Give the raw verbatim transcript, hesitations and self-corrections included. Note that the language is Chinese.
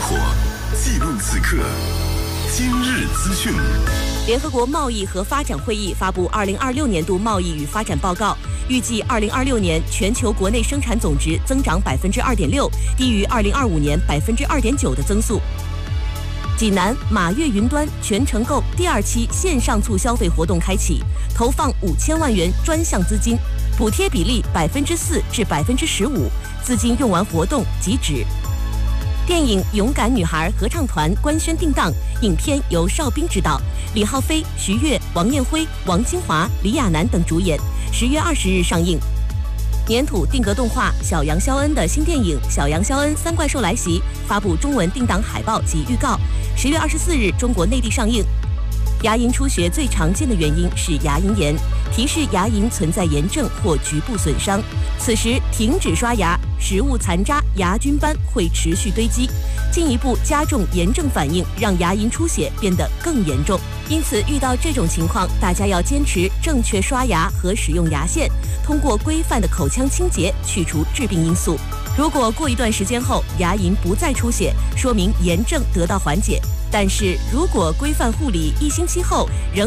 活，记录此刻，今日资讯。 联合国贸易和发展会议发布二零二六年度贸易与发展报告，预计二零二六年全球国内生产总值增长百分之二点六，低于二零二五年百分之二点九的增速。济南马跃云端全程购第二期线上促消费活动开启，投放五千万元专项资金，补贴比例百分之四至百分之十五，资金用完活动即止。电影《勇敢女孩》合唱团官宣定档，影片由邵兵执导，李浩飞、徐悦、王艳辉、王清华、李亚男等主演，十月二十日上映。粘土定格动画小羊肖恩的新电影《小羊肖恩三怪兽来袭》发布中文定档海报及预告，十月二十四日中国内地上映。牙龈出血最常见的原因是牙龈炎，提示牙龈存在炎症或局部损伤。此时停止刷牙，食物残渣、牙菌斑会持续堆积，进一步加重炎症反应，让牙龈出血变得更严重。因此，遇到这种情况，大家要坚持正确刷牙和使用牙线，通过规范的口腔清洁去除致病因素。如果过一段时间后牙龈不再出血，说明炎症得到缓解。但是如果规范护理一星期后仍